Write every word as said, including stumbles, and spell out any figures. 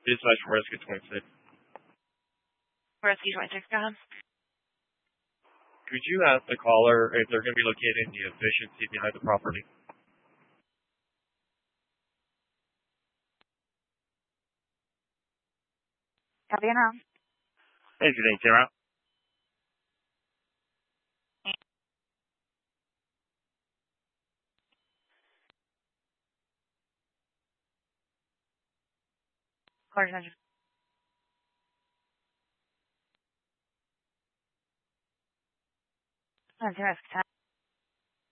Dispatch from Rescue twenty-six. Rescue twenty-six, go ahead. Could you ask the caller if they're going to be locating the efficiency behind the property? Copy now. Hey, good day, zero. Quarter center. That's your rescue time.